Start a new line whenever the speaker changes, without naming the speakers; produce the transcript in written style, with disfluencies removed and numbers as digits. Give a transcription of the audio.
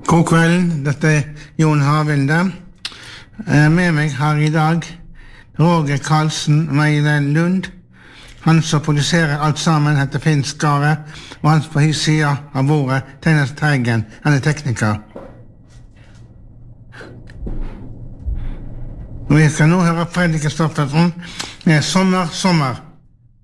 God kvelden, dette Jon Harvilde. Med meg har I dag Roger Karlsen Meile Lund. Han som produserer alt sammen heter Finn Skare, og han på his side av bordet, Teinas Teigen, han tekniker. Vi skal nå høre Fredrik Kristoffersen med Sommer, sommer.